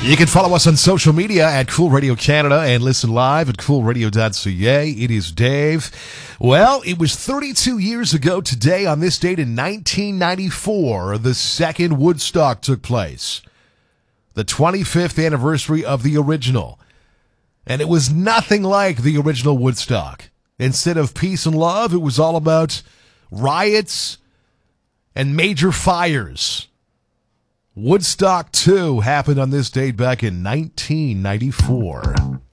You can follow us on social media at Cool Radio Canada and listen live at coolradio.ca. It is Dave. Well, it was 32 years ago today on this date in 1994, the second Woodstock took place. The 25th anniversary of the original. And it was nothing like the original Woodstock. Instead of peace and love, it was all about riots and major fires. Woodstock 2 happened on this date back in 1994.